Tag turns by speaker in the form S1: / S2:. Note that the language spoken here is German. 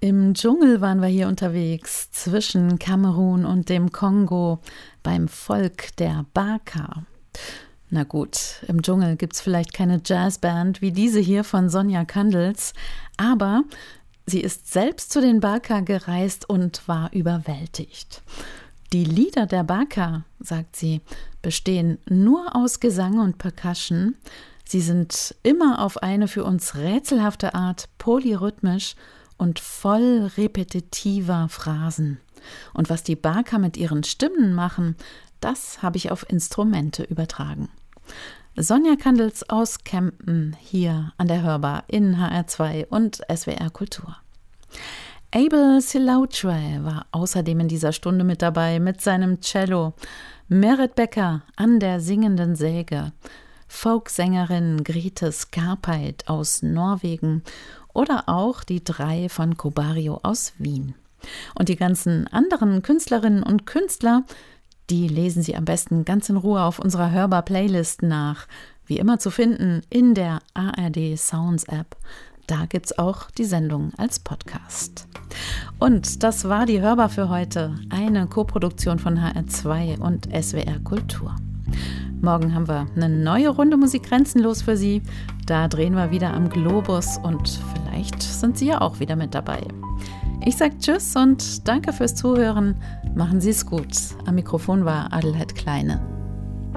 S1: Im Dschungel waren wir hier unterwegs, zwischen Kamerun und dem Kongo, beim Volk der Baka. Na gut, im Dschungel gibt's vielleicht keine Jazzband wie diese hier von Sonja Kandels, aber sie ist selbst zu den Baka gereist und war überwältigt. Die Lieder der Baka, sagt sie, bestehen nur aus Gesang und Percussion. Sie sind immer auf eine für uns rätselhafte Art polyrhythmisch und voll repetitiver Phrasen. Und was die Baka mit ihren Stimmen machen, das habe ich auf Instrumente übertragen. Sonja Kandels aus Kempen hier an der Hörbar in HR2 und SWR Kultur. Abel Silautre war außerdem in dieser Stunde mit dabei mit seinem Cello, Merit Becker an der singenden Säge, Folksängerin Grete Skarpeit aus Norwegen oder auch die 3 von Cobario aus Wien. Und die ganzen anderen Künstlerinnen und Künstler, die lesen Sie am besten ganz in Ruhe auf unserer Hörbar-Playlist nach. Wie immer zu finden in der ARD Sounds App. Da gibt's auch die Sendung als Podcast. Und das war die Hörbar für heute. Eine Koproduktion von HR2 und SWR Kultur. Morgen haben wir eine neue Runde Musik grenzenlos für Sie. Da drehen wir wieder am Globus und vielleicht sind Sie ja auch wieder mit dabei. Ich sage Tschüss und danke fürs Zuhören. Machen Sie es gut. Am Mikrofon war Adelheid Kleine.